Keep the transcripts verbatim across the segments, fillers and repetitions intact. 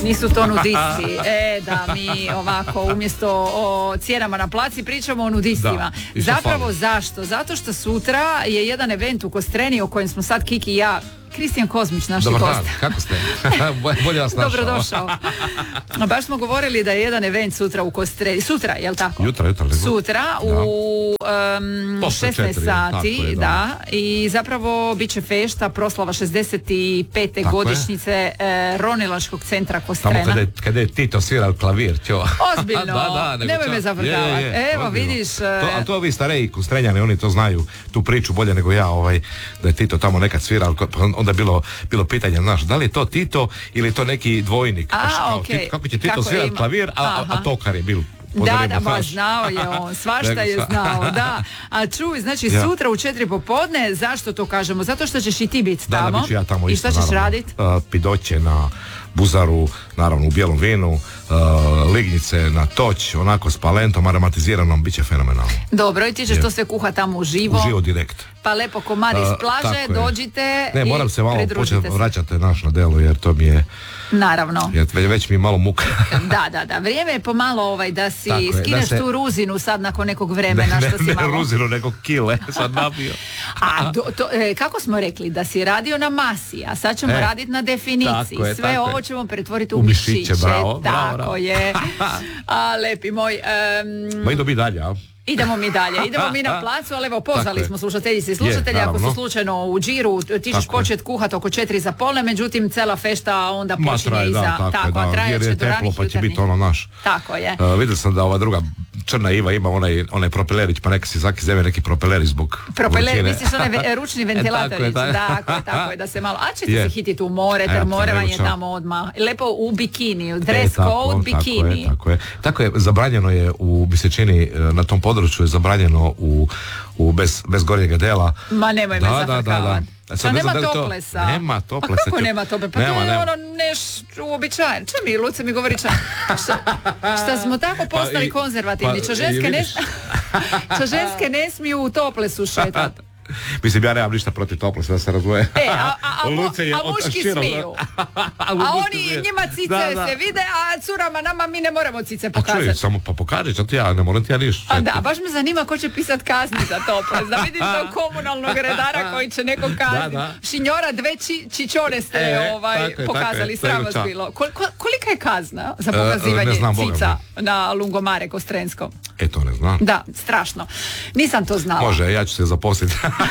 Nisu to nudisti. E, da, mi ovako umjesto o cijenama na placi pričamo o nudistima. Da, zapravo fali. zašto? Zato što sutra je jedan event u Kostreni o kojem smo sad Kiki i ja, Kristijan Kozmić, naš Dobar gost. dan, kako ste? Bolje vas našao. Dobrodošao. Baš smo govorili da je jedan event sutra u Kostreni. Sutra, jel tako? Jutra, jutra. Sutra da. u um, šesnaest sati, je, da. da. I zapravo bit će fešta, proslava šezdeset pete tako godišnjice eh, Ronilačkog centra Kostrena. Tamo kada je, kada je Tito svirao klavir, ćo. Ozbiljno, da, da, nemoj ča... me zavrtavati. Evo, ozbiljno. vidiš... To, a to vi stariji Kostrenjani, oni to znaju, tu priču bolje nego ja, ovaj, da je Tito tamo nekad svirao, onda je bilo, bilo pitanje, znaš, da li je to Tito ili je to neki dvojnik? A, Kao, okay. Tito, kako će Tito kako svirati klavir, a, a, a Tokar je bil. Da, da, ba, znao je on, svašta je znao, da. A čuj, znači ja. sutra u četiri popodne, zašto to kažemo? Zato što ćeš i ti biti tamo. Da, da, ja tamo i isto, šta ćeš naravno. raditi? Uh, pidoće na buzaru, naravno u bijelom vinu, uh, lignjice na toć, onako s palentom aromatiziranom, bit će fenomenalno. Dobro, i ti ćeš je. to sve kuha tamo uživo. Uživo direkt. Pa lepo komadi iz plaže, uh, dođite ne, i moram se malo početi se. vraćati naš na delu, jer to mi je... Naravno. Jer već mi je malo muka. Da, da, da. Vrijeme je pomalo ovaj, da si je, skineš da se... tu ruzinu sad nakon nekog vremena. Ne, što si ne, malo... ne ruzinu, nego kile sad nabio. A do, to, e, kako smo rekli, da si radio na masi, a sad ćemo e, raditi na definiciji. je, sve ovo je. ćemo pretvoriti u, u mišiće. mišiće. Bravo, tako bravo, bravo. je. A, lepi moj... Um... Ma idu bi dalje, a? Idemo mi dalje, idemo mi na placu, ali evo pozvali smo slušateljice i slušatelje, ako su slučajno u džiru, ti ćeš početi kuhati oko četiri za polne, međutim cela fešta onda počinje iza, da, tako, tako, a traje će do ranih pa će biti ono naš. Tako je. Uh, vidio sam da ova druga Crna Iva ima onaj, onaj propelerić, pa neka si zaki zeme neki propelerić zbog propeler, misliš onaj ve, ručni ventilatorić, e, tako je, tako je, da se malo, a ćete yeah. se hititi u more, ter morevanje tamo odmah, lepo u bikiniju, dress e, tako, code, bikini. Tako je, tako je, tako je, zabranjeno je u, mi se čini, na tom području je zabranjeno u, u bez, bez gornjega dela. Ma nemoj da, me zafrkavati. Pa nema toplesa. Nema toplesa. Kako nema toplesa? Pa nema, to je nema. Ono nešto uobičajeno. Ča mi, Luce mi govori ča, šta, šta smo tako postali pa i, konzervativni. Pa, ča, ženske ne, ča ženske ne smiju u toplesu šetati. Mislim, ja nemam ništa protiv toplesa, da se razvoje. E, a, a, a, a muški smiju. A oni, njima cice da, da. se vide, a curama, nama, mi ne moramo cice pokazati. A čuj, samo pa pokaži, što ti ja, ne moram ti ja ništa. A da, baš me zanima ko će pisat kazni za toples, da vidim tog komunalnog redara koji će nekog kazniti. Da, da. Šinjora, dve či, čičone ste e, ovaj, tako pokazali, je, sram vas bilo. Kol, kol, kolika je kazna za pokazivanje e, znam, cica na Lungomare Kostrenskom? E, to ne znam. Da, strašno. Nisam to znala. Može, ja ću se zaposliti.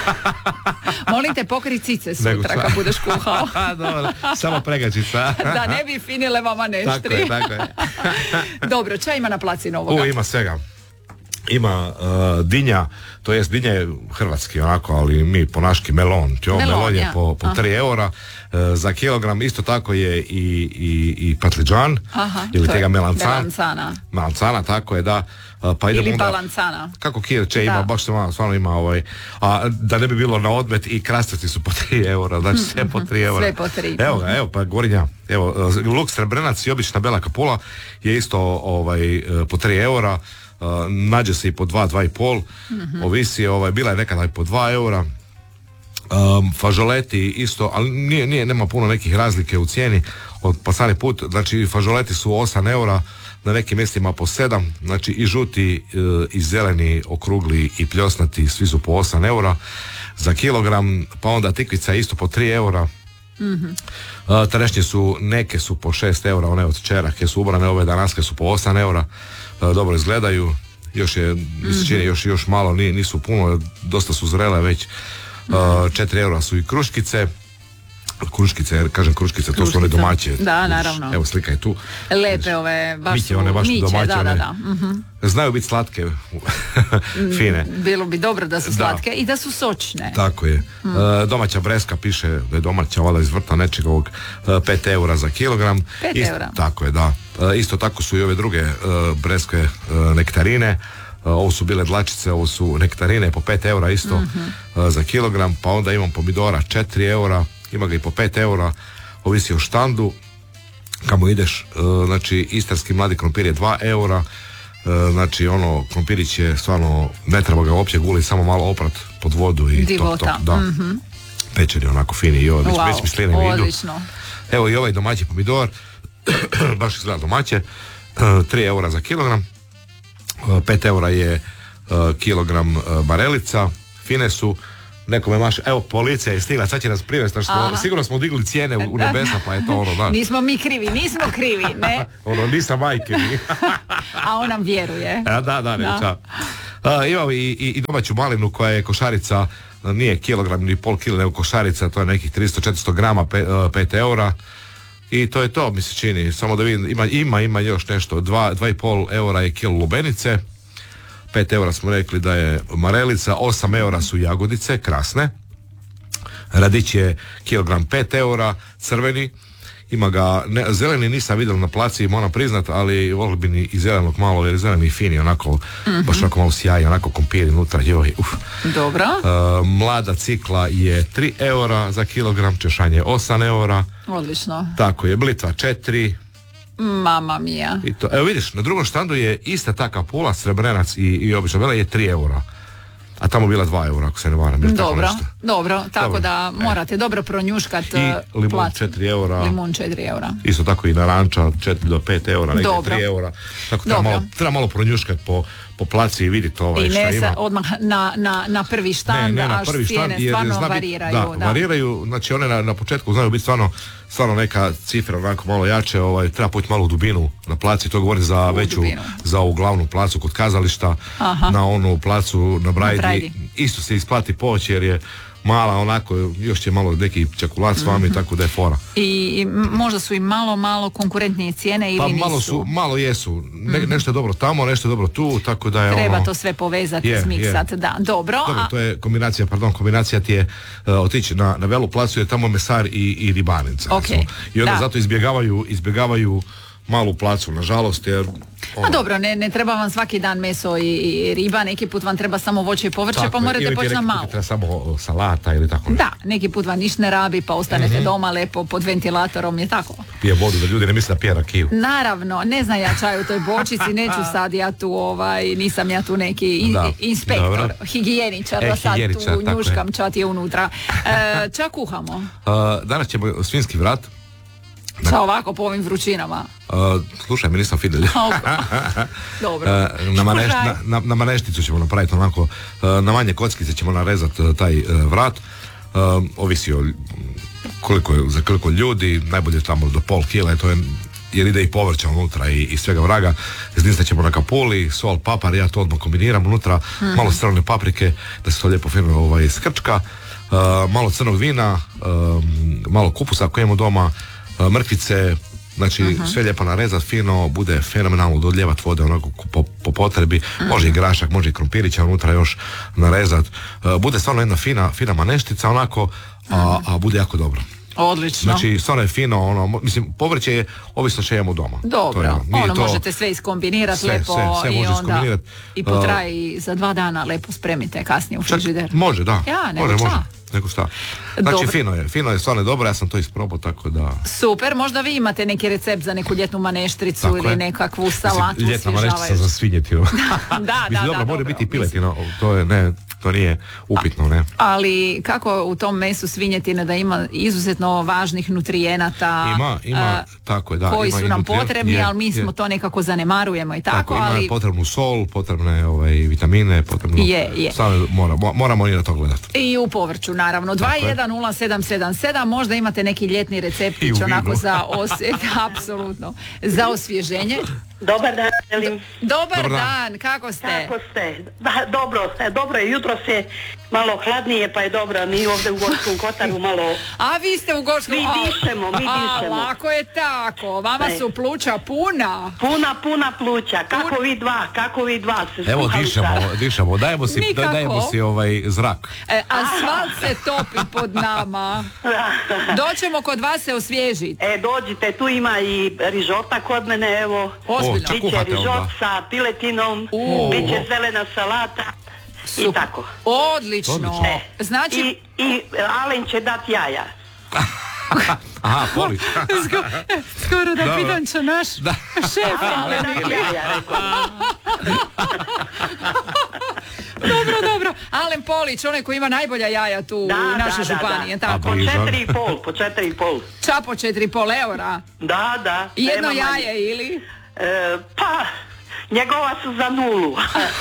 Molim te, pokri cice sutra kad budeš kuhao. Dobro, samo pregačica. Da ne bi finile vama neštri. Tako je, tako je. Dobro, ča ima na placi novoga? U, ima svega. Ima uh, dinja, to jest dinja je hrvatski onako, ali mi po naški melon, tjo, melon, melon je ja. po, po tri eura, uh, za kilogram isto tako je i, i, i patliđan, aha, ili tega melancan, melancana. Melancana, tako je, da. Uh, pa ili onda, balancana. Kako kirče ima, baš se malo, stvarno ima ovaj, a da ne bi bilo na odmet i krastavci su po tri eura, znači sve po tri eura. Sve po tri. Evo ga, evo pa Gorinja, evo, uh, luk srebrenac i obična bela kapula je isto ovaj, uh, po tri eura. Uh, nađe se i po dva, dva i pol, mm-hmm. ovisi, ovaj, bila je nekada i po dva eura. Um, fažoleti isto, ali nije, nije, nema puno nekih razlike u cijeni od pasani put, znači fažoleti su osam eura, na nekim mjestima po sedam, znači i žuti uh, i zeleni, okrugli i pljosnati, svi su po osam eura za kilogram, pa onda tikvica isto po tri eura. Mm-hmm. Uh, trešnje su, neke su po šest eura, one od čerake su ubrane, ove danaske su po osam eura. Dobro izgledaju, još je, mi se čini, još, još malo, nisu puno, dosta su zrele već. Uh, četiri eura su i kruškice. Kruškice, kažem kruškice, to su one domaće. Da, naravno. Evo, slika je tu. Lepe ove, baš Miće, su, one baš miće, domaće, da, one, da, da. Uh-huh. Znaju biti slatke, fine. Bilo bi dobro da su slatke da. I da su sočne. Tako je. Mm. Uh, domaća breska piše da je domaća, valjda iz vrta nečegovog, uh, pet eura za kilogram. pet Ist, eura. Tako je, da. Uh, isto tako su i ove druge uh, breske uh, nektarine. Uh, ovo su bile dlačice, ovo su nektarine po pet eura isto mm-hmm. uh, za kilogram. Pa onda imam pomidora četiri eura, ima ga i po pet eura, ovisi o štandu. Kamo ideš, uh, znači istarski mladi krompir je dva eura. Znači ono, krompirić je stvarno, ne treba ga uopće guliti, samo malo oprat pod vodu i divota. Top, top, da. Mm-hmm. Pečen je onako fini i ovo, wow, već mi sline mi idu. Odlično. Evo i ovaj domaći pomidor, baš izgleda domaće, tri eura za kilogram, pet eura je kilogram marelica, fine su, nekome maše, evo policija je stigla, sad će nas privesti, sigurno smo digli cijene u nebesa, pa je to ono, da. Nismo mi krivi, nismo krivi, ne? Ono, nisam majke. A on nam vjeruje. A, da, da, ne, da. A, imamo i, i, i domaću malinu koja je košarica, nije kilogram ni pol kilo, nego košarica, to je nekih tristo do četiristo grama, pet eura. I to je to, mi se čini, samo da vidim, ima, ima, ima još nešto, dva i pol eura je kilo lubenice, pet eura smo rekli da je marelica, osam eura su jagodice, krasne, radić je kilogram pet eura, crveni, ima ga, ne, zeleni nisam vidio na placi, moram priznat, ali volio bi i zelenog malo, jer zeleni je fini, onako, mm-hmm. baš onako malo sjaji, onako kompiri unutra, joj, uf. Dobro. Uh, mlada cikla je tri eura za kilogram, češanje osam eura. Odlično. Tako je, blitva četiri. Mama mija. I to, evo vidiš, na drugom štandu je ista ta kapula, srebrenac i, i obična bela je tri eura. A tamo bila dva eura, ako se ne varam. Dobro, dobro, tako dobro. Da morate e. dobro pronjuškati i limun plat. četiri eura. Limun četiri eura. Isto tako i naranča četiri do pet eura, negdje tri eura. Tako treba malo, treba malo pronjuškati po, po placi i vidjeti ovaj I šta ne ima. odmah na, na, na prvi štand, ne, ne, na až prvi cijene štand, stvarno zna variraju. Da, da, variraju, znači one na, na početku znaju biti stvarno, stvarno neka cifra onako malo jače, ovaj, treba poći malo u dubinu na placi, to govorim za u veću, dubinu. Za ovu glavnu placu kod kazališta, aha. Na onu placu na Brajdi, na Brajdi. Isto se isplati poći jer je mala onako, još će malo neki čakulat s vami, mm-hmm. tako da je fora. I, I možda su i malo, malo konkurentnije cijene ili pa, nisu? Malo su, malo jesu. Ne, mm-hmm. Nešto je dobro tamo, nešto je dobro tu, tako da je treba ono... to sve povezati, je, smiksat, je. Da, dobro. Dobro, a... to je kombinacija, pardon, kombinacija ti je uh, otići na, na Velu placu, je tamo mesar i, i ribarnica. Okay. I onda da. zato izbjegavaju, izbjegavaju malu placu, nažalost, jer... Ono. A dobro, ne, ne treba vam svaki dan meso i, i riba, neki put vam treba samo voće i povrće, tako, pa morate poći na malo. Treba samo salata ili tako. Da, neki put vam ništa ne rabi, pa ostanete mm-hmm. doma lepo pod ventilatorom, je tako. Pije vodu, da ljudi ne misle da pije rakiju. Naravno, ne znam ja čaj u toj bočici, neću sad ja tu, ovaj, nisam ja tu neki in, da, inspektor, dobro. higijeničar, e, da sad higijeničar, tu njuškam čat je unutra. E, čak kuhamo? Uh, danas ćemo svinjski vrat. Sa ovako po ovim vrućinama. Uh, slušaj, mi nisam fidel. Dobro. Uh, na, maneš, na, na, na manešticu ćemo napraviti onako, uh, na manje kockice ćemo narezati uh, taj uh, vrat. Uh, ovisi o koliko je, za koliko ljudi, najbolje tamo do pol kila, to je, jer ide i povrća unutra i, i svega vraga. Znistat ćemo na kapuli, sol, papar, ja to odmah kombiniram unutra, mm-hmm. malo crvene paprike, da se to lijepo fino ovaj, skrčka, uh, malo crnog vina, uh, malo kupusa ako imamo doma, mrkvice, znači uh-huh. sve lijepo narezat fino, bude fenomenalno dodljevat vode onako po, po potrebi, uh-huh. može i grašak, može i krumpirića unutra još narezat, uh, bude stvarno jedna fina, fina maneštica onako, a, uh-huh. a bude jako dobro. Odlično. Znači, stvarno je fino, ono, mislim, povrće je ovisno što imamo doma. Dobro, je, ono to, možete sve iskombinirati sve, lepo sve, sve i onda i potraji uh, za dva dana lepo spremite kasnije u frižider. Može, da. Ja, nego može, šta? Može. Nego šta. Znači dobro. fino je, fino je, stvarno je dobro, ja sam to isprobao, tako da... Super, možda vi imate neki recept za neku ljetnu maneštricu tako ili je. Nekakvu salatu. Mislim, ljetna maneštrica za svinjetinu. da, da, mislim, da, dobro, da, može dobro, biti piletina, to je, ne, to nije upitno, ne. Ali kako u tom mesu svinjetine da ima izuzetno važnih nutrijenata ima, ima, uh, tako je, da, koji ima su nam potrebni, je, ali mi smo je. to nekako zanemarujemo i tako, tako ali... ima potrebnu sol, potrebne ovaj, vitamine, potrebno... Je, je. Stavno, moramo, moramo i na to gledati. I u povrću, naravno. dva jedan nula sedam sedam sedam, možda imate neki ljetni receptić onako za osjet, apsolutno, za osvježenje. Dobar dan, želim. Dobar, Dobar dan. dan, kako ste? Kako ste? Da, dobro, dobro je, jutro se malo hladnije, pa je dobro, mi ovdje u Gorskom Kotaru malo... A vi ste u Gorskom... Mi dišemo, mi dišemo. A, lako je tako, vama ne. su pluća puna. Puna, puna pluća, kako Pun... vi dva, kako vi dva se Evo dišemo, sad. dišemo, dajemo si, da, dajemo si ovaj zrak. E, asfalt se topi pod nama. Doćemo kod vas se osvježiti. E, dođite, tu ima i rižota kod mene, evo. Ozbiljno. Biće rižot sa piletinom, uh. biće zelena salata. Super. I tako. Odlično. Odlično. E, znači... I, i Alen će dati jaja. Aha, polić. Skoro, skoro da Dobro. pitam će naš da. šef. Alen dati jaja, rekao. Dobro, dobro. Alen Polić, onaj koji ima najbolja jaja tu da, u našoj da, županiji. Da, da. Tako? Po četiri i pol, po četiri i pol. Ča po četiri i pol eura? Da, da. I jedno jaje manje. Ili? E, pa... Njegova su za nulu.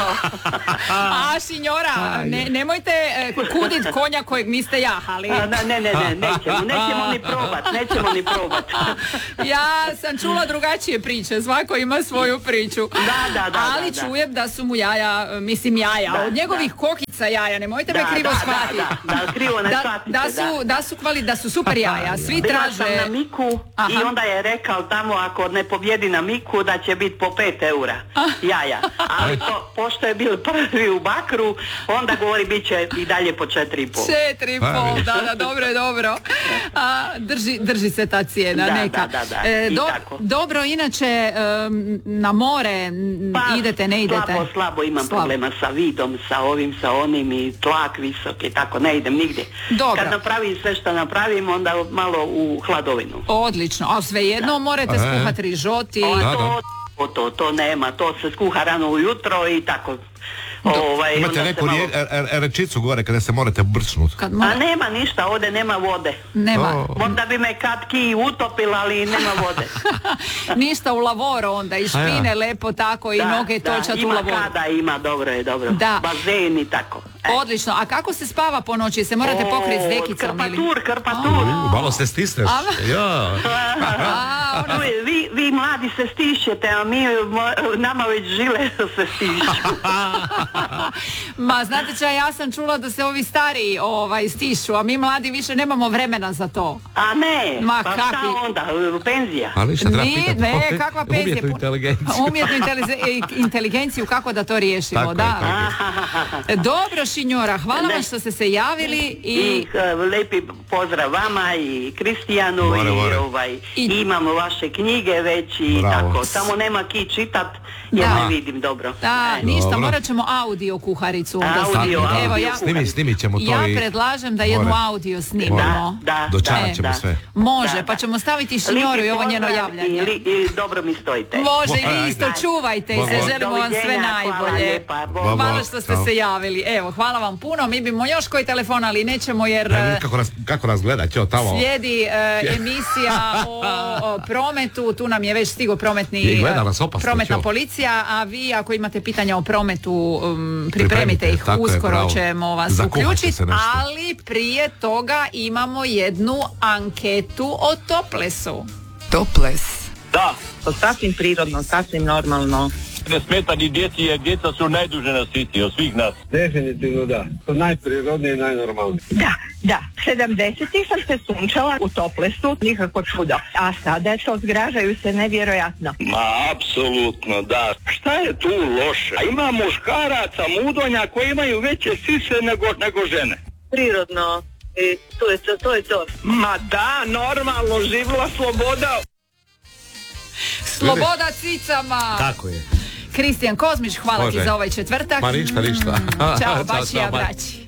A, signora, ne, nemojte e, kudit konja kojeg niste jahali. A, ne, ne, ne, nećemo, nećemo ni probat, nećemo ni probat. Ja sam čula drugačije priče, svako ima svoju priču. Da, da, da. Ali da, čujem da su mu jaja, mislim jaja, da, od njegovih da. kokica jaja, nemojte da, me krivo da, shvatiti. Da, da, da, krivo ne da, shvatite, da, su, da. su kvali, da su super jaja, svi Bila traže... sam na Miku. Aha. I onda je rekao tamo ako ne pobjedi na Miku da će biti po pet eura jaja. Ali to, pošto je bil prvi u Bakru, onda govori bit će i dalje po četiri i pol. Četiri i pol, da, da, dobro je, dobro. A, drži, drži se ta cijena, da, neka. Da, da, da. E, do, tako. Dobro, inače, um, na more pa, idete, ne idete? Slabo, slabo imam slabo. problema sa vidom, sa ovim, sa onim i tlak visoki, tako, ne idem nigdje. Dobro. Kad napravim sve što napravim, onda malo u hladovinu. Odlično, a svejedno da. morate skuhati rižoti. O, to, to, to, to nema, to se skuha rano ujutro i tako. Ovaj, imate neku malo... rije, er, er, rečicu gore kada se morate brčnut. More... A nema ništa, ovdje nema vode. Nema. Oh. Možda bi me kad ki utopila, ali nema vode. Ništa u lavoru onda, i špine ja. lepo tako i da, noge točat u lavoru. Ima kada, ima, dobro je, dobro. Da. Bazen i tako. E. Odlično, a kako se spava po noći? Se morate o, pokriti s dekicom? Krpatur, krpatur. O, malo se stisneš. Ja. a, ono... vi, vi mladi se stišćete, a mi nama već žile se stišću. Ma, znate ča, ja sam čula da se ovi stariji ovaj, stišu, a mi mladi više nemamo vremena za to. A ne, Ma, pa kakvi... šta onda, penzija? A ništa treba Ni, pitati. Ne, kakva penzija? Umjetnu inteligenciju. Umjetnu inteligenciju, kako da to riješimo, tako da. Je, Dobro, Šinjora, hvala ne. vam što ste se javili. I, I uh, lepi pozdrav vama i Kristijanu more, i, more. Ovaj, I... imamo vaše knjige već i Bravo. tako, samo nema ki čitat jer da. ne vidim dobro. Da, e. ništa, dobro. morat ćemo audio kuharicu. Audio, da, audio. Evo, ja, snimi, snimit ćemo to ja i... predlažem da jednu more. audio snimimo. Da, da, dočarat ćemo da. sve. Može, da, pa ćemo staviti Šinjoru i ovo njeno javljanje. I, li, I dobro mi stojite. Može, i vi isto čuvajte se, želimo vam sve najbolje. Hvala, hvala što ste se javili. Evo, hvala vam puno, mi bimo još koji telefon, ali nećemo jer... Ne, kako, nas, kako nas gledat, jo, tamo... Slijedi uh, emisija o, o prometu, tu nam je već stigo prometni, nas opasno, prometna čo? policija, a vi ako imate pitanja o prometu, um, pripremite, pripremite ih, uskoro je, ćemo vas uključiti, ali prije toga imamo jednu anketu o toplesu. Toples. Da, to sasvim prirodno, sasvim normalno. Ne smeta ni djeci, jer djeca su najduže na svijeti od svih nas. Definitivno da, to najprirodnije i najnormalnije. Da, da, sedamdesetih sam se sunčala u Toplesu, nikako čudo. A sada je to, zgražaju se nevjerojatno. Ma, apsolutno, da. Šta je tu loše? Ima muškaraca, mudonja koji imaju veće sise nego, nego žene. Prirodno, i to je to, to je to. Ma da, normalno, živjela sloboda. Sloboda cicama! Tako je. Kristijan Kozmić, hvala Može. ti za ovaj četvrtak. Ma ništa, ništa. Mm, čao, baš ja, braći.